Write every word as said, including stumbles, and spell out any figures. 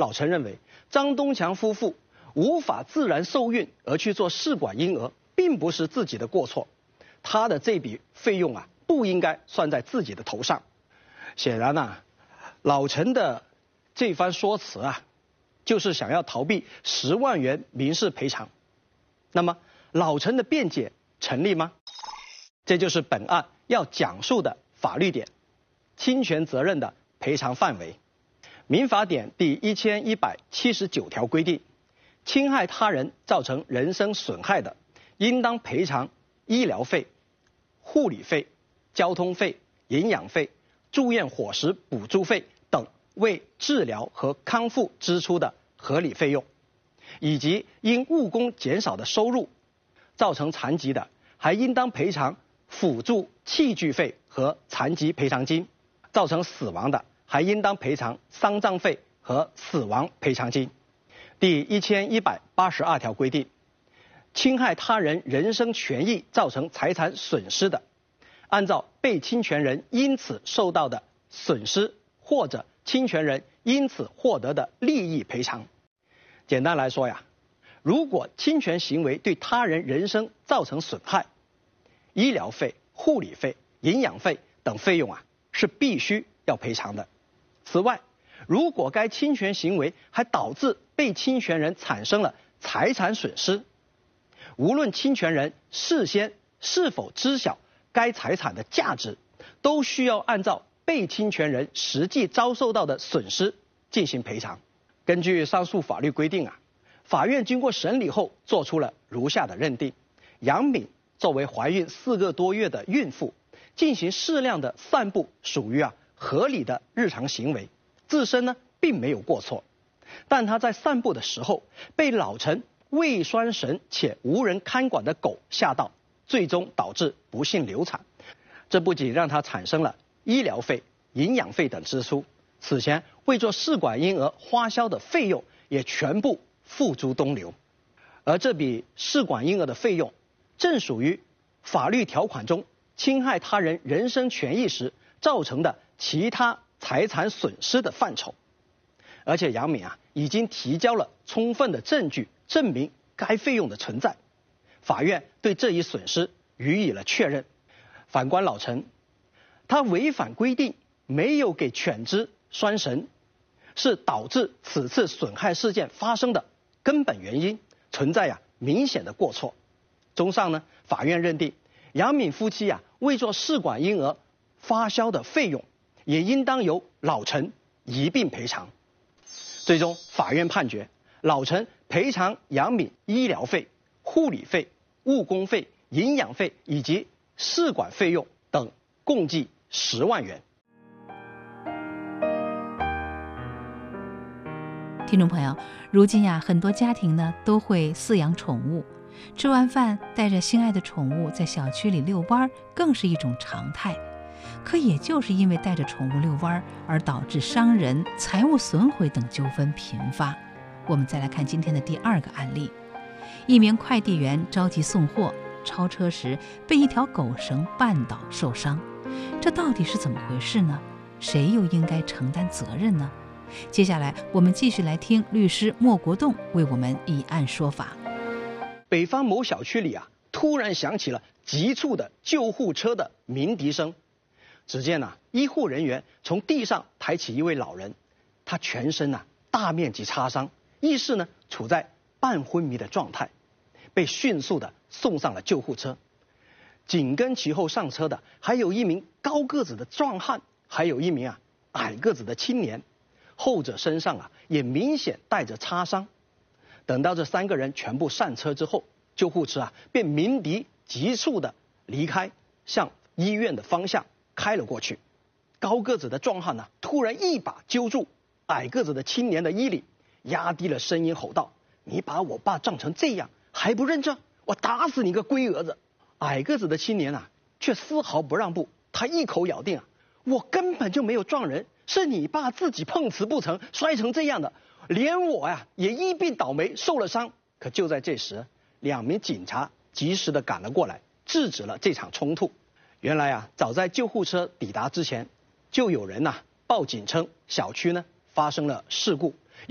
老陈认为张东强夫妇无法自然受孕而去做试管婴儿，并不是自己的过错，他的这笔费用啊不应该算在自己的头上。显然啊，老陈的这番说辞啊，就是想要逃避十万元民事赔偿。那么老陈的辩解成立吗？这就是本案要讲述的法律点，侵权责任的赔偿范围。民法典第一千一百七十九条规定，侵害他人造成人身损害的，应当赔偿医疗费、护理费、交通费、营养费、住院伙食补助费等为治疗和康复支出的合理费用，以及因误工减少的收入造成残疾的，还应当赔偿辅助器具费和残疾赔偿金；造成死亡的，还应当赔偿丧葬费和死亡赔偿金。第一千一百八十二条规定，侵害他人人身权益造成财产损失的，按照被侵权人因此受到的损失或者侵权人因此获得的利益赔偿。简单来说呀，如果侵权行为对他人人身造成损害，医疗费、护理费、营养费等费用啊是必须要赔偿的。此外，如果该侵权行为还导致被侵权人产生了财产损失，无论侵权人事先是否知晓该财产的价值，都需要按照被侵权人实际遭受到的损失进行赔偿。根据上述法律规定啊，法院经过审理后做出了如下的认定：杨敏作为怀孕四个多月的孕妇，进行适量的散步属于啊合理的日常行为，自身呢并没有过错。但她在散步的时候被老陈未拴绳且无人看管的狗吓到，最终导致不幸流产。这不仅让她产生了医疗费、营养费等支出，此前为做试管婴儿花销的费用也全部付诸东流。而这笔试管婴儿的费用正属于法律条款中侵害他人人身权益时造成的其他财产损失的范畴。而且杨敏啊已经提交了充分的证据证明该费用的存在，法院对这一损失予以了确认。反观老陈，他违反规定没有给犬只拴绳，是导致此次损害事件发生的根本原因，存在呀明显的过错。综上呢，法院认定杨敏夫妻啊为做试管婴儿花销的费用也应当由老陈一并赔偿。最终法院判决老陈赔偿杨敏医疗费、护理费、误工费、营养费以及试管费用等共计十万元。 听众朋友，如今呀，很多家庭呢都会饲养宠物，吃完饭带着心爱的宠物在小区里遛弯，更是一种常态。可也就是因为带着宠物遛弯，而导致伤人、财物损毁等纠纷频发。我们再来看今天的第二个案例：一名快递员着急送货，超车时被一条狗绳绊倒受伤，这到底是怎么回事呢？谁又应该承担责任呢？接下来我们继续来听律师莫国栋为我们以案说法。 北方某小区里啊，突然响起了急促的救护车的鸣笛声。只见啊，医护人员从地上抬起一位老人，他全身啊大面积擦伤，意识呢处在半昏迷的状态，被迅速的送上了救护车。紧跟其后上车的还有一名高个子的壮汉，还有一名啊矮个子的青年，后者身上啊也明显带着擦伤。等到这三个人全部上车之后，救护车啊便鸣笛急速的离开，向医院的方向开了过去。高个子的壮汉呢、啊，突然一把揪住矮个子的青年的衣领，压低了声音吼道：“你把我爸撞成这样还不认账，我打死你个龟儿子！”矮个子的青年啊，却丝毫不让步，他一口咬定啊，我根本就没有撞人，是你爸自己碰瓷不成，摔成这样的，连我呀、啊、也一并倒霉受了伤。可就在这时，两名警察及时的赶了过来，制止了这场冲突。原来啊，早在救护车抵达之前，就有人呐、啊、报警称小区呢发生了事故。